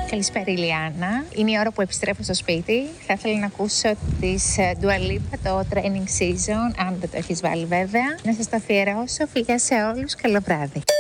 Καλησπέρα Ηλιάνα. Είναι η ώρα που επιστρέφω στο σπίτι. Θα ήθελα να ακούσω της Dua Lipa, το Training Season, αν δεν το έχεις βάλει βέβαια. Να σας το αφιερώσω. Φιλιά σε όλους. Καλό βράδυ.